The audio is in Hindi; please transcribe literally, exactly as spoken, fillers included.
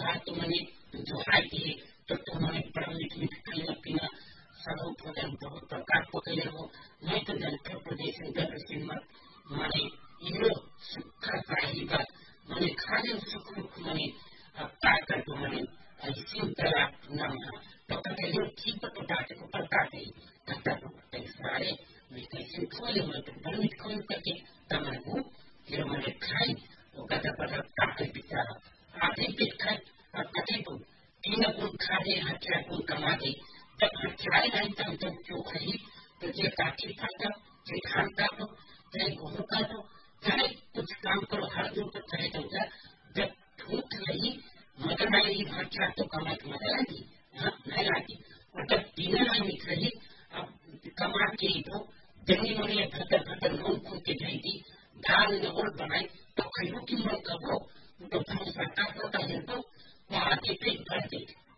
घर तो मैंने जोहाई दिए तो तुम्हारे पर मीठ मीठ खाना पीना सब भोजन बहुत प्रकार पकड़े हो नहीं तो जनता प्रदेश में माने ये सुख साही बात मैंने खाने सुख मैंने ताकर तो मैंने ऐसी तरह नाम तो कहते हैं ठीक तो डाटे को पड़ता है कहता तो सारे कैसे खोले मैं तो बंद खोल करके तमको फिर मैंने खाई वो कहता पता ताकत बेचारा आधे पेट खाए और कहते तो तीन गुण खा दे हथिया गुण कमा दे जब हथियाए नहीं तब जब चोख ही तो जे काठी खाता जे धान काटो चाहे गेहूं काटो चाहे कुछ काम करो हर दिन तो चाहे चलता जब ठूठ नहीं मगर नहीं हथिया तो कमा के मजा आती नहीं आती और जब तीन नहीं निकली अब कमा के तो जंगी मरिया भतर भतर नून खून के जाएगी दाल नवल बनाए तो खैरो की मन करो तो हम सरकार होता है तो वो आगे पेट भर दे